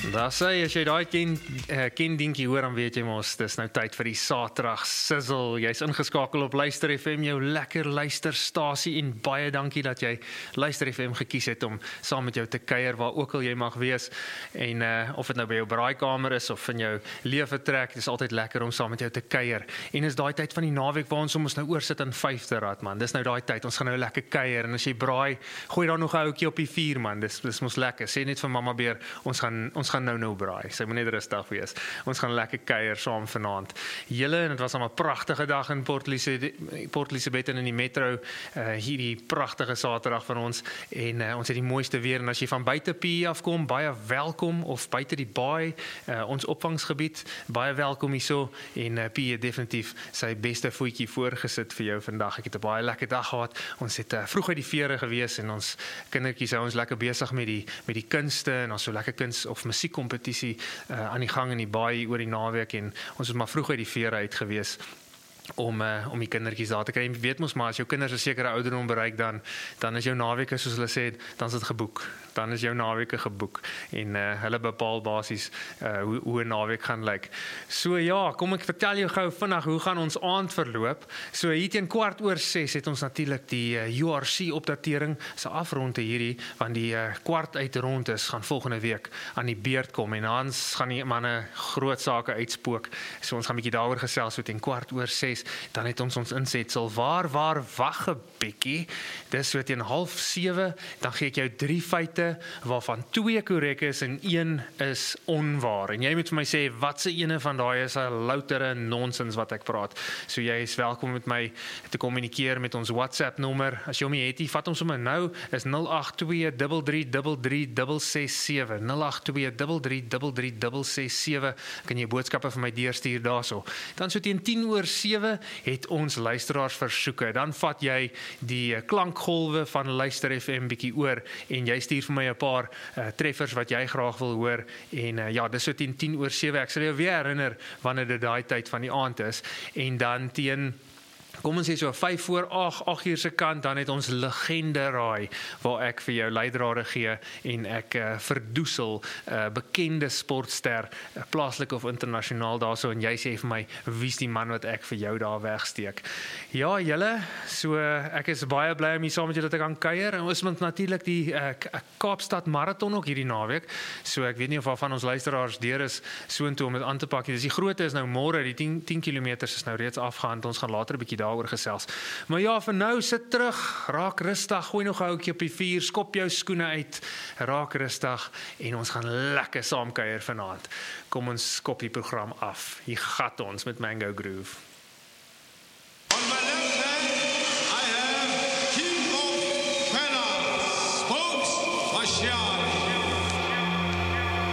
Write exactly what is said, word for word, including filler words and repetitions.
Daar sê, as jy daai ken, uh, ken dinkie hoor, dan weet jy mos, dis nou tyd vir die Saterdag sizzle. Jy's ingeskakel op Luister F M, jou lekker luisterstasie, en baie dankie dat jy Luister F M gekies het om saam met jou te kuier waar ook al jy mag wees. En uh, of dit nou by jou braaikamer is of in jou leefvertrek, dis altyd lekker om saam met jou te kuier. En is daai tyd van die naweek waar ons ons nou oorsit in vyfde rad, man. Dis nou daai tyd, ons gaan nou lekker kuier, en as jy braai, gooi dan nog 'n ouetjie op die vuur, man. Dis dis mos lekker. Sê net vir mamma Beer, ons gaan ons gaan nou nou braai. Sy moet net rustig wees. Ons gaan lekker kuier saam vanaand. Julle, en dit was 'n pragtige dag in Port Elizabeth, Port Elizabeth en in die metro, uh, hierdie pragtige Saterdag van ons, en uh, ons het die mooiste weer, en as jy van buite P I afkom, baie welkom, of buite die baai, uh, ons opvangsgebied, baie welkom hierso, en uh, P I het definitief sy beste voetjie voorgesit vir jou vandag. Ek het 'n baie lekker dag gehad. Ons het uh, vroeg uit die vere gewees, en ons kindertjies hou ons lekker besig met die met die kunste, en ons so lekker kuns of musiekkompetisie uh, aan die gang in die baai oor die naweek, en ons het maar vroeg uit die vere uit gewees om uh, om die kindertjies daar te kry. Jy weet mos maar, as jou kinders 'n sekere ouderdom bereik, dan dan is jou naweke, soos hulle sê, dan is dit geboek. Dan is jou naweke geboek, en uh, hulle bepaal basies uh, hoe hoe 'n naweek gaan lyk. So ja, kom ek vertel jou gou vinnig hoe gaan ons aand verloop. So hier teen kwart oor ses het ons natuurlik die uh, U R C opdatering, se afronde hierdie, want die uh, kwart uit rond is gaan volgende week aan die beurt kom, en Hans gaan die manne groot sake uitspook. So ons gaan 'n bietjie daaroor gesels so teen kwart oor ses. Dan het ons ons insetsel waar waar wag 'n bietjie. Dis so teen half sewe, dan gee ek jou drie feite waarvan twee korrek is en een is onwaar. En jy moet vir my sê watse ene van daai is 'n loutere nonsens wat ek praat. So jy is welkom met my te kommunikeer met ons WhatsApp nommer. As jy hom nie het nie, vat ons sommer nou, is nul agt twee drie drie drie drie drie ses sewe. nul agt twee drie drie drie drie drie ses sewe. Kan jy boodskappe vir my deurstuur daarso. Dan so teen tien oor sewe het ons luisteraars versoeke. Dan vat jy die klankgolwe van Luister F M bietjie oor, en jy stuur vir my 'n paar uh, treffers wat jy graag wil hoor, en uh, ja, dis so teen tien oor sewe. Ek sal jou weer herinner wanneer dit daai tyd van die aand is, en dan teen kom ons sê so vyf voor agt, agt uur se kant, dan het ons legende raai, waar ek vir jou leidrade gee, en ek uh, verdoesel uh, bekende sportster, uh, plaaslik of internasionaal daarso, en jy sê vir my, wie's die man wat ek vir jou daar wegsteek. Ja, julle, so ek is baie bly om hier saam met julle te kan kuier, en ons moet natuurlik die uh, Kaapstad Marathon ook hierdie naweek, so ek weet nie of van ons luisteraars deur is soontoe om dit aan te pak. Dis die grootte is nou môre, die tien kilometers is nou reeds afgehandel, ons gaan later 'n bietjie daaroor gesels. Maar ja, vir nou, sit terug, raak rustig, gooi nog 'n houtjie op die vuur, skop jou skoene uit, raak rustig, en ons gaan lekker saam kuier vanaand. Kom ons skop die program af. Hier gat ons met Mango Groove.